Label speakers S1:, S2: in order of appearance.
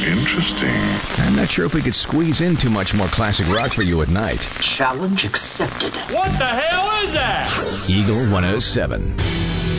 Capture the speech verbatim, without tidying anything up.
S1: Interesting.
S2: I'm not sure if we could squeeze in too much more classic rock for you at night.
S3: Challenge accepted.
S4: What the hell is that?
S2: Eagle one oh seven.